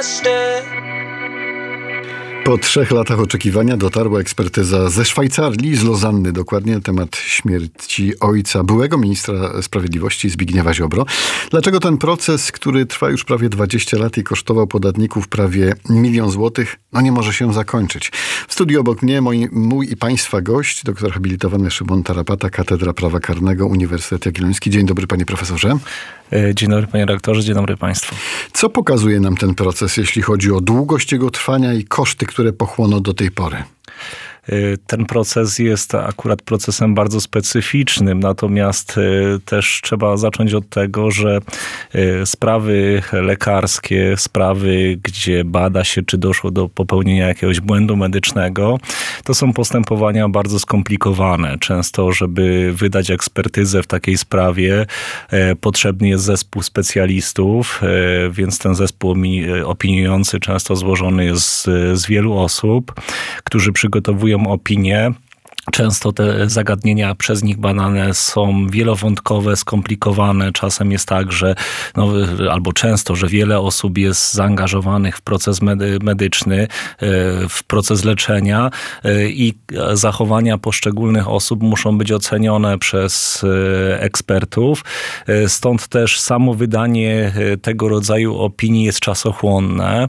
Po 3 latach oczekiwania dotarła ekspertyza ze Szwajcarii, z Lozanny dokładnie, na temat śmierci ojca byłego ministra sprawiedliwości Zbigniewa Ziobro. Dlaczego ten proces, który trwa już prawie 20 lat i kosztował podatników prawie 1 000 000 złotych, nie może się zakończyć? W studiu obok mnie mój i państwa gość, doktor habilitowany Szymon Tarapata, Katedra Prawa Karnego, Uniwersytet Jagielloński. Dzień dobry, panie profesorze. Dzień dobry, panie redaktorze, dzień dobry państwu. Co pokazuje nam ten proces, jeśli chodzi o długość jego trwania i koszty, które pochłonął do tej pory? Ten proces jest akurat procesem bardzo specyficznym, natomiast też trzeba zacząć od tego, że sprawy lekarskie, sprawy, gdzie bada się, czy doszło do popełnienia jakiegoś błędu medycznego, to są postępowania bardzo skomplikowane. Często, żeby wydać ekspertyzę w takiej sprawie, potrzebny jest zespół specjalistów, więc ten zespół opiniujący często złożony jest z wielu osób, którzy przygotowują opinie. Często te zagadnienia przez nich badane są wielowątkowe, skomplikowane. Czasem jest tak, że albo często, że wiele osób jest zaangażowanych w proces medyczny, w proces leczenia i zachowania poszczególnych osób muszą być ocenione przez ekspertów. Stąd też samo wydanie tego rodzaju opinii jest czasochłonne.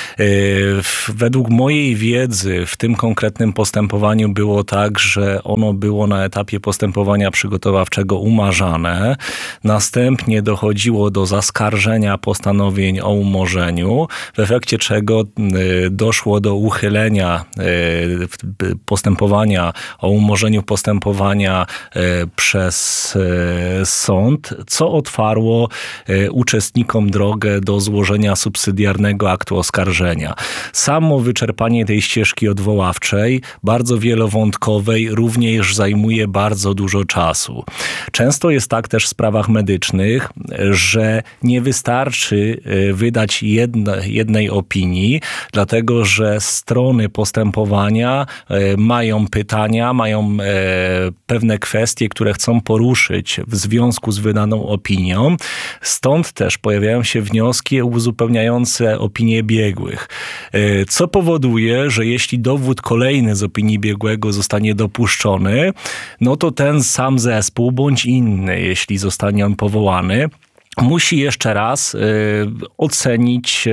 Według mojej wiedzy w tym konkretnym postępowaniu było tak, że ono było na etapie postępowania przygotowawczego umarzane. Następnie dochodziło do zaskarżenia postanowień o umorzeniu, w efekcie czego doszło do uchylenia postępowania o umorzeniu postępowania przez sąd, co otwarło uczestnikom drogę do złożenia subsydiarnego aktu oskarżenia. Samo wyczerpanie tej ścieżki odwoławczej, bardzo wielowątkowej, również zajmuje bardzo dużo czasu. Często jest tak też w sprawach medycznych, że nie wystarczy wydać jednej opinii, dlatego że strony postępowania mają pytania, mają pewne kwestie, które chcą poruszyć w związku z wydaną opinią. Stąd też pojawiają się wnioski uzupełniające opinie biegłych, co powoduje, że jeśli dowód kolejny z opinii biegłego zostanie dopuszczony, to ten sam zespół bądź inny, jeśli zostanie on powołany, musi jeszcze raz ocenić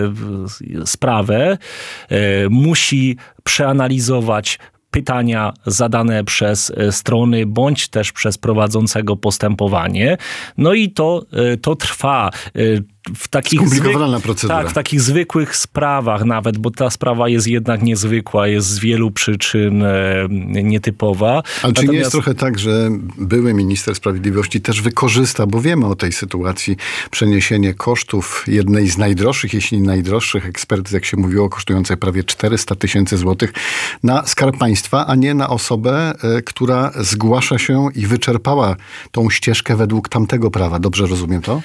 sprawę, musi przeanalizować pytania zadane przez strony, bądź też przez prowadzącego postępowanie. I to trwa. W takich procedura. Tak, w takich zwykłych sprawach nawet, bo ta sprawa jest jednak niezwykła, jest z wielu przyczyn nietypowa. Ale czy nie jest trochę tak, że były minister sprawiedliwości też wykorzysta, bo wiemy o tej sytuacji, przeniesienie kosztów jednej z najdroższych, jeśli nie najdroższych ekspertyz, jak się mówiło, kosztującej prawie 400 000 złotych na Skarb Państwa, a nie na osobę, która zgłasza się i wyczerpała tą ścieżkę według tamtego prawa. Dobrze rozumiem to?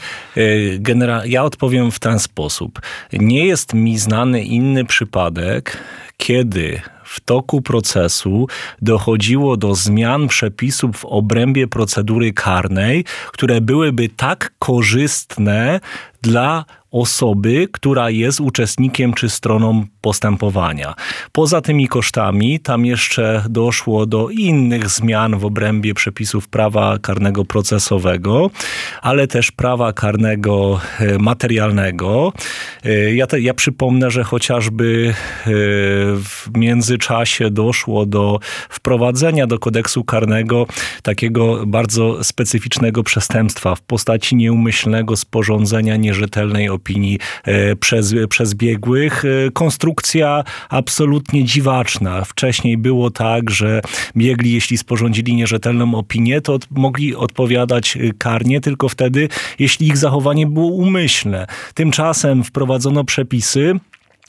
Ja odpowiem w ten sposób. Nie jest mi znany inny przypadek, kiedy w toku procesu dochodziło do zmian przepisów w obrębie procedury karnej, które byłyby tak korzystne dla osoby, która jest uczestnikiem czy stroną postępowania. Poza tymi kosztami tam jeszcze doszło do innych zmian w obrębie przepisów prawa karnego procesowego, ale też prawa karnego materialnego. Ja przypomnę, że chociażby w międzyczasie doszło do wprowadzenia do kodeksu karnego takiego bardzo specyficznego przestępstwa w postaci nieumyślnego sporządzenia nierzetelnej opinii przez biegłych. Konstrukcja absolutnie dziwaczna. Wcześniej było tak, że biegli, jeśli sporządzili nierzetelną opinię, to mogli odpowiadać karnie tylko wtedy, jeśli ich zachowanie było umyślne. Tymczasem wprowadzono przepisy,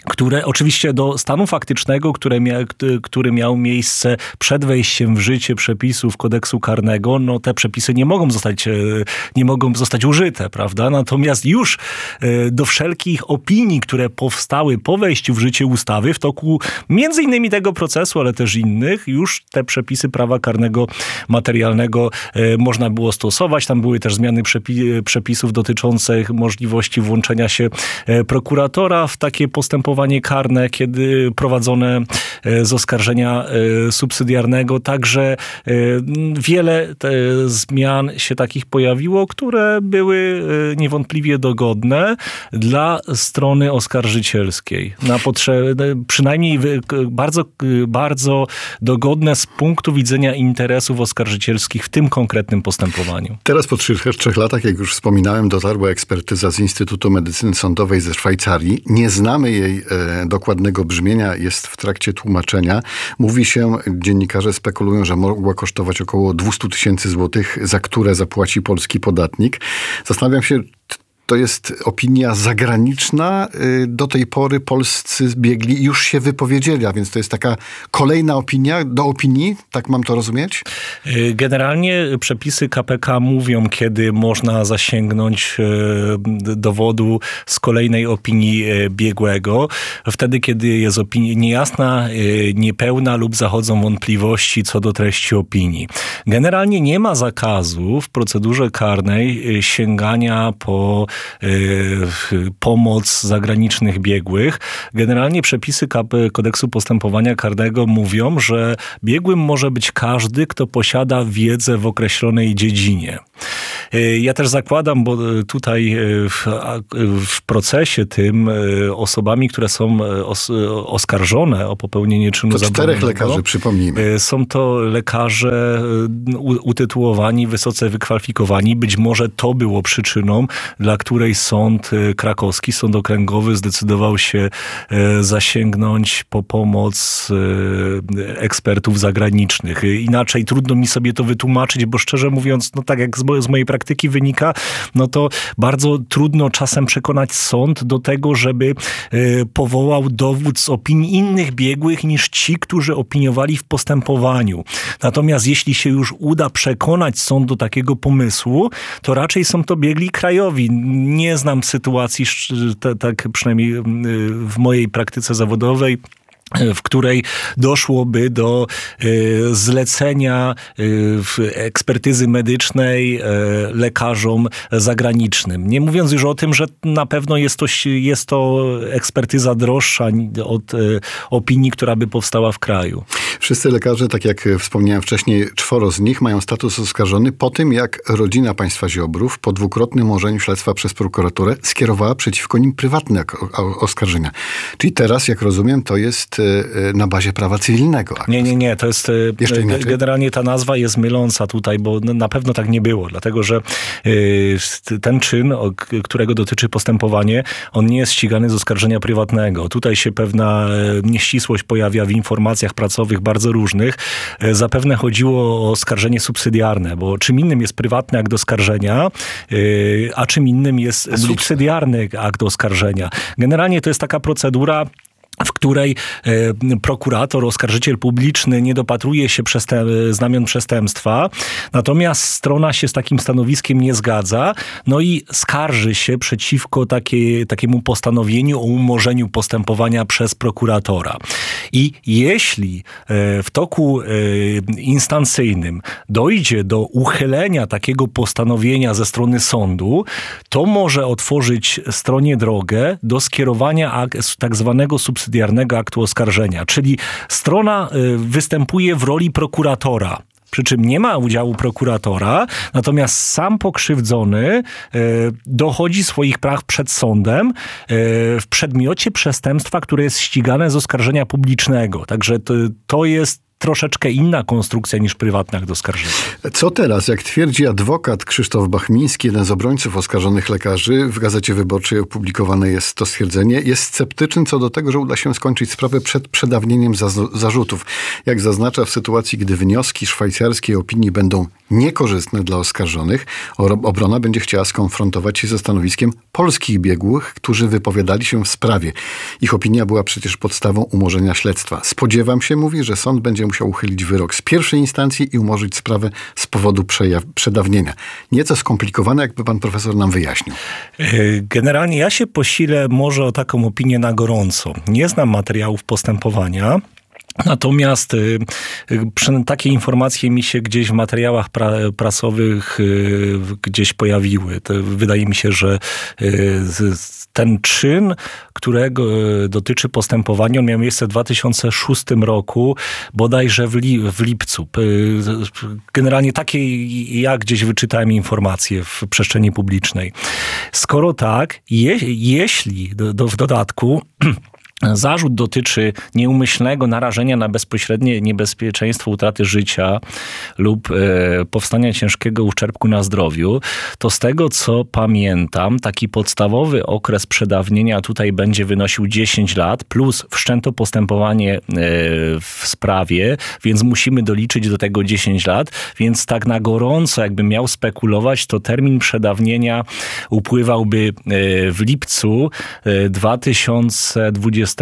które oczywiście do stanu faktycznego, który miał miejsce przed wejściem w życie przepisów kodeksu karnego, no te przepisy nie mogą zostać użyte, prawda? Natomiast już do wszelkich opinii, które powstały po wejściu w życie ustawy w toku między innymi tego procesu, ale też innych, już te przepisy prawa karnego materialnego można było stosować. Tam były też zmiany przepisów dotyczących możliwości włączenia się prokuratora w takie postępowanie karne, kiedy prowadzone z oskarżenia subsydiarnego. Także wiele zmian się takich pojawiło, które były niewątpliwie dogodne dla strony oskarżycielskiej. Przynajmniej bardzo, bardzo dogodne z punktu widzenia interesów oskarżycielskich w tym konkretnym postępowaniu. Teraz po 3 latach, jak już wspominałem, dotarła ekspertyza z Instytutu Medycyny Sądowej ze Szwajcarii. Nie znamy jej dokładnego brzmienia, jest w trakcie tłumaczenia. Mówi się, dziennikarze spekulują, że mogła kosztować około 200 000 złotych, za które zapłaci polski podatnik. Zastanawiam się, to jest opinia zagraniczna. Do tej pory polscy biegli już się wypowiedzieli, a więc to jest taka kolejna opinia do opinii, tak mam to rozumieć? Generalnie przepisy KPK mówią, kiedy można zasięgnąć dowodu z kolejnej opinii biegłego. Wtedy, kiedy jest opinia niejasna, niepełna lub zachodzą wątpliwości co do treści opinii. Generalnie nie ma zakazu w procedurze karnej sięgania po pomoc zagranicznych biegłych. Generalnie przepisy kodeksu postępowania karnego mówią, że biegłym może być każdy, kto posiada wiedzę w określonej dziedzinie. Ja też zakładam, bo tutaj w procesie tym osobami, które są oskarżone o popełnienie czynu zabronionego. 4 lekarzy, przypomnijmy. Są to lekarze utytułowani, wysoce wykwalifikowani. Być może to było przyczyną, dla której sąd krakowski, sąd okręgowy zdecydował się zasięgnąć po pomoc ekspertów zagranicznych. Inaczej trudno mi sobie to wytłumaczyć, bo szczerze mówiąc, no tak jak z mojej praktyki wynika, no to bardzo trudno czasem przekonać sąd do tego, żeby powołał dowód z opinii innych biegłych niż ci, którzy opiniowali w postępowaniu. Natomiast jeśli się już uda przekonać sąd do takiego pomysłu, to raczej są to biegli krajowi. Nie znam sytuacji, tak przynajmniej w mojej praktyce zawodowej, w której doszłoby do zlecenia ekspertyzy medycznej lekarzom zagranicznym. Nie mówiąc już o tym, że na pewno jest to ekspertyza droższa od opinii, która by powstała w kraju. Wszyscy lekarze, tak jak wspomniałem wcześniej, 4 z nich mają status oskarżony po tym, jak rodzina państwa Ziobrów po 2-krotnym umorzeniu śledztwa przez prokuraturę skierowała przeciwko nim prywatne oskarżenia. Czyli teraz, jak rozumiem, to jest na bazie prawa cywilnego. Nie. To jest generalnie ta nazwa jest myląca tutaj, bo na pewno tak nie było, dlatego że ten czyn, którego dotyczy postępowanie, on nie jest ścigany z oskarżenia prywatnego. Tutaj się pewna nieścisłość pojawia w informacjach pracowych bardzo różnych. Zapewne chodziło o oskarżenie subsydiarne, bo czym innym jest prywatny akt oskarżenia, a czym innym jest subsydiarny akt oskarżenia. Generalnie to jest taka procedura, w której prokurator, oskarżyciel publiczny nie dopatruje się znamion przestępstwa, natomiast strona się z takim stanowiskiem nie zgadza, no i skarży się przeciwko takiemu postanowieniu o umorzeniu postępowania przez prokuratora. I jeśli w toku instancyjnym dojdzie do uchylenia takiego postanowienia ze strony sądu, to może otworzyć stronie drogę do skierowania tak zwanego subsydiarnego aktu oskarżenia, czyli strona występuje w roli prokuratora. Przy czym nie ma udziału prokuratora, natomiast sam pokrzywdzony dochodzi swoich praw przed sądem w przedmiocie przestępstwa, które jest ścigane z oskarżenia publicznego. Także to jest troszeczkę inna konstrukcja niż prywatny akt oskarżenia. Co teraz? Jak twierdzi adwokat Krzysztof Bachmiński, jeden z obrońców oskarżonych lekarzy, w Gazecie Wyborczej opublikowane jest to stwierdzenie, jest sceptyczny co do tego, że uda się skończyć sprawę przed przedawnieniem zarzutów. Jak zaznacza, w sytuacji, gdy wnioski szwajcarskiej opinii będą niekorzystne dla oskarżonych, obrona będzie chciała skonfrontować się ze stanowiskiem polskich biegłych, którzy wypowiadali się w sprawie. Ich opinia była przecież podstawą umorzenia śledztwa. Spodziewam się, mówi, że sąd będzie musiał uchylić wyrok z pierwszej instancji i umorzyć sprawę z powodu przedawnienia. Nieco skomplikowane, jakby pan profesor nam wyjaśnił. Generalnie ja się posilę może o taką opinię na gorąco. Nie znam materiałów postępowania. Natomiast takie informacje mi się gdzieś w materiałach prasowych gdzieś pojawiły. Wydaje mi się, że ten czyn, którego dotyczy postępowania, on miał miejsce w 2006 roku, bodajże w lipcu. Generalnie takie ja gdzieś wyczytałem informacje w przestrzeni publicznej. Skoro tak, jeśli w dodatku zarzut dotyczy nieumyślnego narażenia na bezpośrednie niebezpieczeństwo utraty życia lub powstania ciężkiego uszczerbku na zdrowiu, to z tego co pamiętam, taki podstawowy okres przedawnienia tutaj będzie wynosił 10 lat plus wszczęto postępowanie w sprawie, więc musimy doliczyć do tego 10 lat, więc tak na gorąco jakbym miał spekulować, to termin przedawnienia upływałby w lipcu 2026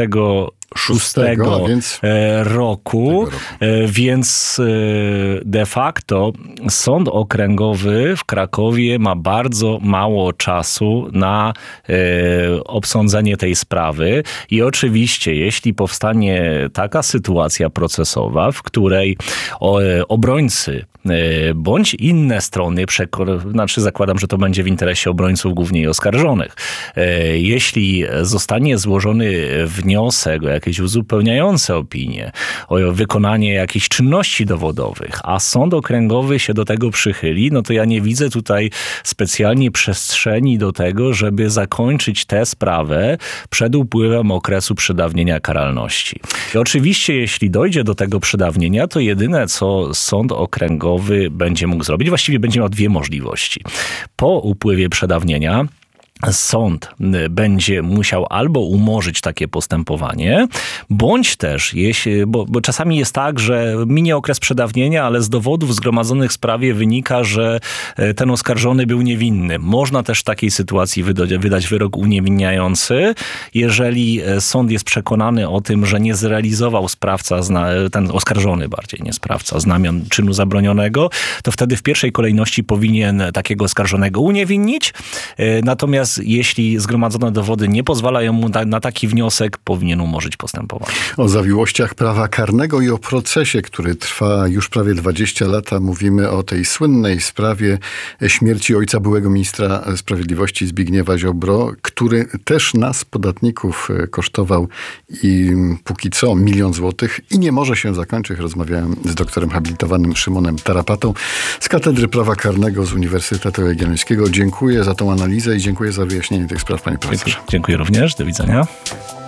roku, więc de facto Sąd Okręgowy w Krakowie ma bardzo mało czasu na obsądzenie tej sprawy i oczywiście jeśli powstanie taka sytuacja procesowa, w której obrońcy bądź inne strony, zakładam, że to będzie w interesie obrońców głównie i oskarżonych. Jeśli zostanie złożony wniosek o jakieś uzupełniające opinie, o wykonanie jakichś czynności dowodowych, a sąd okręgowy się do tego przychyli, no to ja nie widzę tutaj specjalnie przestrzeni do tego, żeby zakończyć tę sprawę przed upływem okresu przedawnienia karalności. I oczywiście, jeśli dojdzie do tego przedawnienia, to jedyne, co sąd okręgowy będzie mógł zrobić, właściwie będzie miał dwie możliwości. Po upływie przedawnienia sąd będzie musiał albo umorzyć takie postępowanie, bądź też, bo czasami jest tak, że minie okres przedawnienia, ale z dowodów zgromadzonych w sprawie wynika, że ten oskarżony był niewinny. Można też w takiej sytuacji wydać wyrok uniewinniający, jeżeli sąd jest przekonany o tym, że nie zrealizował sprawca, ten oskarżony bardziej, nie sprawca, znamion czynu zabronionego, to wtedy w pierwszej kolejności powinien takiego oskarżonego uniewinnić, natomiast jeśli zgromadzone dowody nie pozwalają mu na taki wniosek, powinien umorzyć postępowanie. O zawiłościach prawa karnego i o procesie, który trwa już prawie 20 lat, mówimy o tej słynnej sprawie śmierci ojca byłego ministra sprawiedliwości Zbigniewa Ziobro, który też nas, podatników, kosztował i póki co 1 000 000 złotych i nie może się zakończyć. Rozmawiałem z doktorem habilitowanym Szymonem Tarapatą z Katedry Prawa Karnego z Uniwersytetu Jagiellońskiego. Dziękuję za tą analizę i dziękuję za wyjaśnienie tych spraw, panie profesorze. Dziękuję również. Do widzenia.